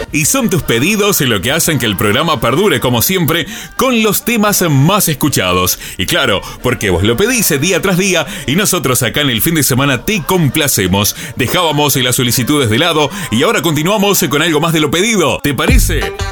Y son tus pedidos lo que hacen que el programa perdure como siempre con los temas más escuchados. Y claro, porque vos lo pedís día tras día y nosotros acá en el fin de semana te complacemos. Dejábamos las solicitudes de lado y ahora continuamos con algo más de lo pedido. ¿Te parece?